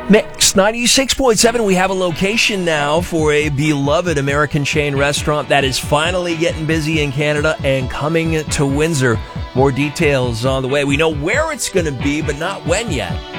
Mix 96.7. We have a location now for a beloved American chain restaurant that is finally getting busy in Canada and coming to Windsor. More details on the way. We know where it's going to be, but not when yet.